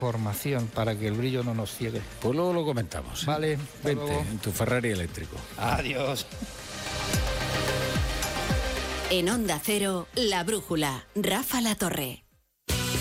Formación para que el brillo no nos ciegue. Pues luego lo comentamos. Vale, vente luego. en tu Ferrari eléctrico. Adiós. En Onda Cero, La Brújula, Rafa La Torre.